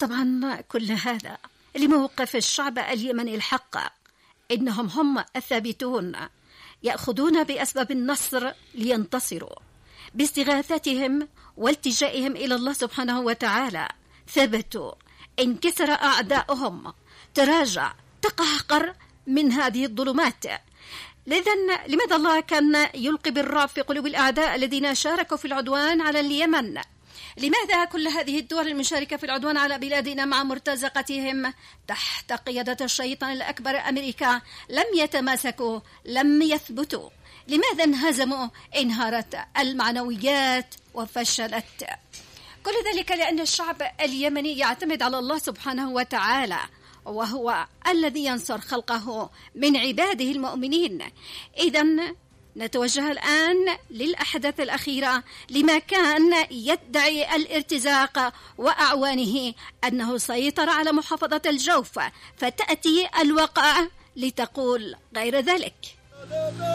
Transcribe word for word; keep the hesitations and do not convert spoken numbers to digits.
طبعا كل هذا لموقف الشعب اليمني الحق، إنهم هم الثابتون يأخذون بأسباب النصر لينتصروا باستغاثتهم والتجائهم إلى الله سبحانه وتعالى. ثبتوا، انكسر أعداؤهم، تراجع، تقهقر من هذه الظلمات. لذا لماذا الله كان يلقي بالرعب في قلوب الأعداء الذين شاركوا في العدوان على اليمن؟ لماذا كل هذه الدول المشاركة في العدوان على بلادنا مع مرتزقتهم تحت قيادة الشيطان الأكبر أمريكا لم يتماسكوا، لم يثبتوا؟ لماذا انهزموا؟ انهارت المعنويات وفشلت. كل ذلك لأن الشعب اليمني يعتمد على الله سبحانه وتعالى، وهو الذي ينصر خلقه من عباده المؤمنين. إذن نتوجه الآن للأحداث الأخيرة لما كان يدعي الارتزاق وأعوانه أنه سيطر على محافظة الجوف، فتأتي الواقعة لتقول غير ذلك.